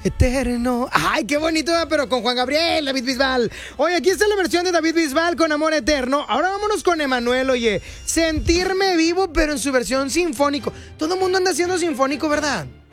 eterno. Ay, qué bonito, pero con Juan Gabriel, David Bisbal. Oye, aquí está la versión de David Bisbal con Amor Eterno. Ahora vámonos con Emanuel, oye. Sentirme vivo, pero en su versión sinfónico. Todo el mundo anda haciendo sinfónico, ¿verdad?